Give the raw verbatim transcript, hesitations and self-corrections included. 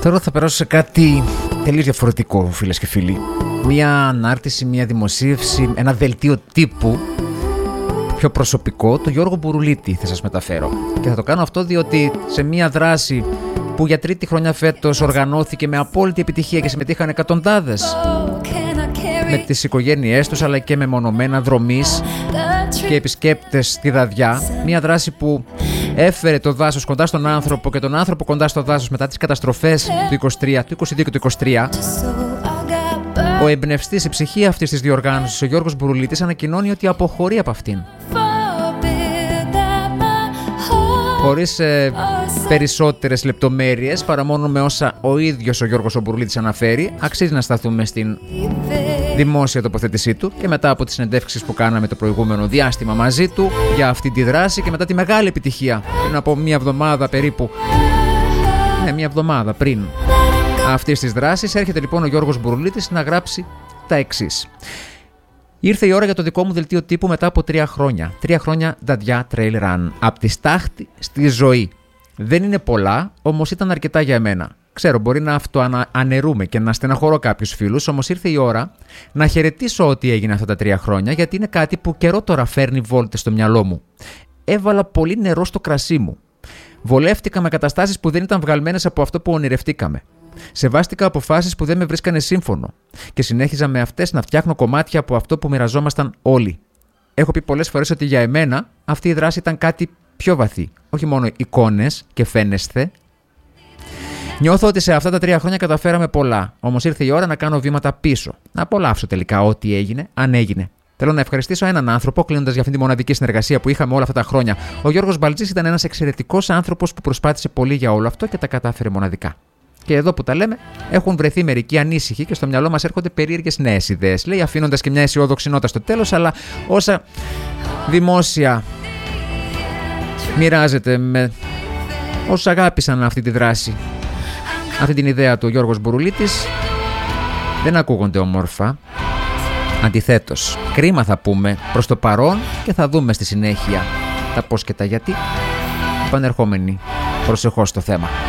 Τώρα θα περάσω σε κάτι τελείως διαφορετικό, φίλες και φίλοι. Μια ανάρτηση, μια δημοσίευση, ένα δελτίο τύπου πιο προσωπικό του Γιώργου Μπουρουλίτη θα σας μεταφέρω. Και θα το κάνω αυτό διότι σε μια δράση που για τρίτη χρονιά φέτος οργανώθηκε με απόλυτη επιτυχία και συμμετείχαν εκατοντάδες με τις οικογένειές τους, αλλά και με μονομένα δρομείς και επισκέπτες στη Δαδιά. Μια δράση που έφερε το δάσος κοντά στον άνθρωπο και τον άνθρωπο κοντά στο δάσος μετά τις καταστροφές του είκοσι τρία, του είκοσι δύο και του είκοσι τρία. Ο εμπνευστής, η ψυχή αυτής της διοργάνωσης, ο Γιώργος Μπουρουλίτης, ανακοινώνει ότι αποχωρεί από αυτήν. Χωρίς ε, περισσότερες λεπτομέρειες, παρά μόνο με όσα ο ίδιος ο Γιώργος ο Μπουρουλίτης αναφέρει, αξίζει να σταθούμε στην δημόσια τοποθέτησή του και μετά από τις συνεντεύξεις που κάναμε το προηγούμενο διάστημα μαζί του για αυτή τη δράση και μετά τη μεγάλη επιτυχία πριν από μία εβδομάδα περίπου, ναι, μία εβδομάδα πριν αυτής της δράσης, έρχεται λοιπόν ο Γιώργος Μπουρουλίτης να γράψει τα εξής. Ήρθε η ώρα για το δικό μου δελτίο τύπου μετά από τρία χρόνια. Τρία χρόνια Δαδιά Trail Run. Απ' τη στάχτη στη ζωή. Δεν είναι πολλά, όμως ήταν αρκετά για εμένα. Ξέρω, μπορεί να αυτοαναιρούμε και να στεναχωρώ κάποιους φίλους, όμως ήρθε η ώρα να χαιρετήσω ό,τι έγινε αυτά τα τρία χρόνια, γιατί είναι κάτι που καιρό τώρα φέρνει βόλτες στο μυαλό μου. Έβαλα πολύ νερό στο κρασί μου. Βολεύτηκα με καταστάσεις που δεν ήταν βγαλμένες από αυτό που ονειρευτήκαμε. Σεβάστηκα αποφάσεις που δεν με βρίσκανε σύμφωνο και συνέχιζα με αυτές να φτιάχνω κομμάτια από αυτό που μοιραζόμασταν όλοι. Έχω πει πολλές φορές ότι για εμένα αυτή η δράση ήταν κάτι πιο βαθύ. Όχι μόνο εικόνες και φαίνεσθε. Νιώθω ότι σε αυτά τα τρία χρόνια καταφέραμε πολλά. Όμως ήρθε η ώρα να κάνω βήματα πίσω. Να απολαύσω τελικά ό,τι έγινε, αν έγινε. Θέλω να ευχαριστήσω έναν άνθρωπο, κλείνοντας για αυτήν τη μοναδική συνεργασία που είχαμε όλα αυτά τα χρόνια. Ο Γιώργος Μπαλτζής ήταν ένας εξαιρετικός άνθρωπος που προσπάθησε πολύ για όλο αυτό και τα κατάφερε μοναδικά. Και εδώ που τα λέμε, έχουν βρεθεί μερικοί ανήσυχοι και στο μυαλό μας έρχονται περίεργες νέες ιδέες. Λέει, αφήνοντας και μια αισιόδοξη νότα στο τέλος, αλλά όσα δημόσια μοιράζεται με όσους αγάπησαν αυτή τη δράση, αυτή την ιδέα του Γιώργος Μπουρουλίτης, δεν ακούγονται όμορφα. Αντιθέτως, κρίμα θα πούμε προς το παρόν και θα δούμε στη συνέχεια τα πώς και τα γιατί, επανερχόμενοι προσεχώς στο θέμα.